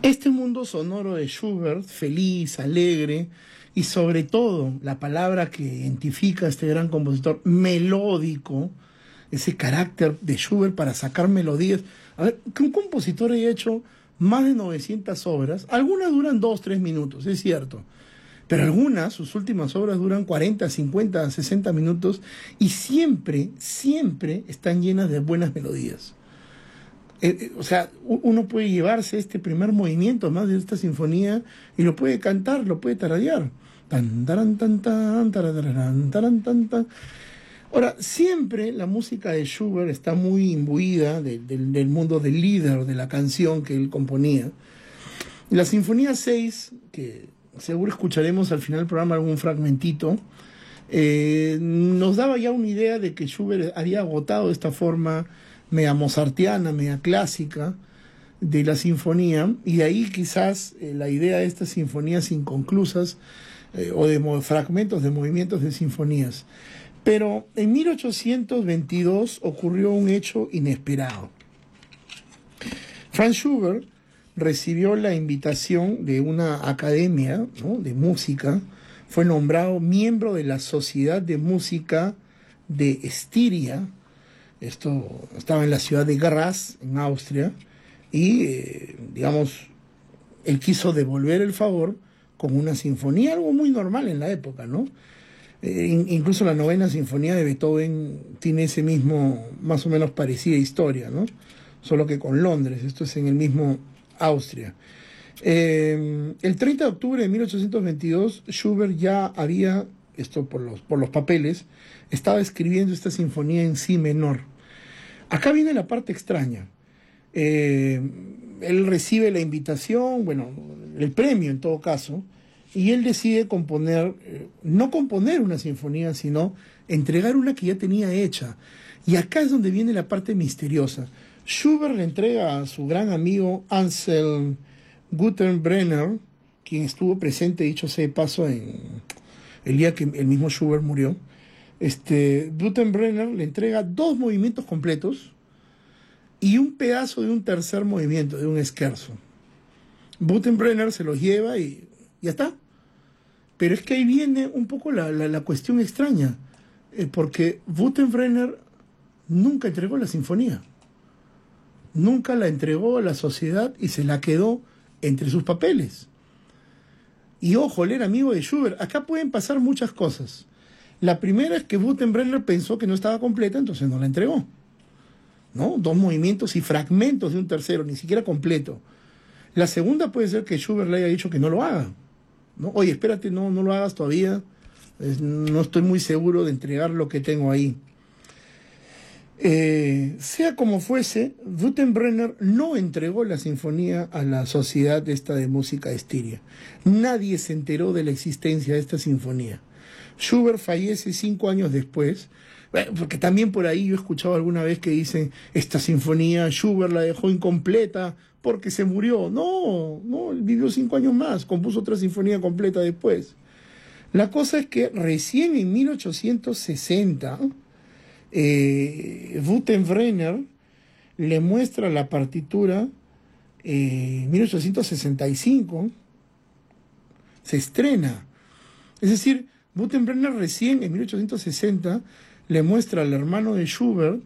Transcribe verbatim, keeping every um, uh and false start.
Este mundo sonoro de Schubert, feliz, alegre, y sobre todo la palabra que identifica a este gran compositor, melódico, ese carácter de Schubert para sacar melodías. A ver, que un compositor haya hecho más de novecientas obras, algunas duran dos, tres minutos, es cierto, pero algunas, sus últimas obras duran cuarenta, cincuenta, sesenta minutos y siempre, siempre están llenas de buenas melodías. Eh, eh, o sea, uno puede llevarse este primer movimiento más de esta sinfonía y lo puede cantar, lo puede tararear. Tan, taran, tan, tan, tarararán, taran, tan, tan. Ahora, siempre la música de Schubert está muy imbuida de, de, del mundo del líder, de la canción que él componía. La Sinfonía seis, que seguro escucharemos al final del programa algún fragmentito, eh, nos daba ya una idea de que Schubert había agotado esta forma media mozartiana, media clásica de la sinfonía, y de ahí quizás eh, la idea de estas sinfonías inconclusas eh, o de fragmentos de movimientos de sinfonías. Pero en mil ochocientos veintidós ocurrió un hecho inesperado. Franz Schubert recibió la invitación de una academia, ¿no?, de música, fue nombrado miembro de la Sociedad de Música de Estiria. Esto estaba en la ciudad de Graz, en Austria, y, eh, digamos, él quiso devolver el favor con una sinfonía, algo muy normal en la época, ¿no? Eh, in, incluso la novena sinfonía de Beethoven tiene ese mismo, más o menos parecida historia, ¿no? Solo que con Londres, esto es en el mismo Austria. Eh, el treinta de octubre de mil ochocientos veintidós, Schubert ya había, esto por los, por los papeles, estaba escribiendo esta sinfonía en si menor. Acá viene la parte extraña. Eh, él recibe la invitación, bueno, el premio en todo caso, y él decide componer, eh, no componer una sinfonía, sino entregar una que ya tenía hecha. Y acá es donde viene la parte misteriosa. Schubert le entrega a su gran amigo Anselm Gutenbrenner, quien estuvo presente, dicho sea de paso, en el día que el mismo Schubert murió. Este, Gutenbrenner le entrega dos movimientos completos y un pedazo de un tercer movimiento, de un scherzo. Gutenbrenner se los lleva y ya está. Pero es que ahí viene un poco la, la, la cuestión extraña, eh, porque Gutenbrenner nunca entregó la sinfonía. Nunca la entregó a la sociedad y se la quedó entre sus papeles. Y ojo, él era amigo de Schubert. Acá pueden pasar muchas cosas. La primera es que Gutenbrenner pensó que no estaba completa, entonces no la entregó, ¿no? Dos movimientos y fragmentos de un tercero, ni siquiera completo. La segunda puede ser que Schubert le haya dicho que no lo haga, ¿no? Oye, espérate, no, no lo hagas todavía. Es, no estoy muy seguro de entregar lo que tengo ahí. Eh, sea como fuese, Gutenbrenner no entregó la sinfonía a la Sociedad esta de Música de Estiria. Nadie se enteró de la existencia de esta sinfonía. Schubert fallece cinco años después, porque también por ahí yo he escuchado alguna vez que dicen, esta sinfonía Schubert la dejó incompleta porque se murió. No, no, él vivió cinco años más, compuso otra sinfonía completa después. La cosa es que recién en mil ochocientos sesenta, eh, Gutenbrenner le muestra la partitura, eh, en mil ochocientos sesenta y cinco, se estrena. Es decir, Gutenbrenner recién en mil ochocientos sesenta le muestra al hermano de Schubert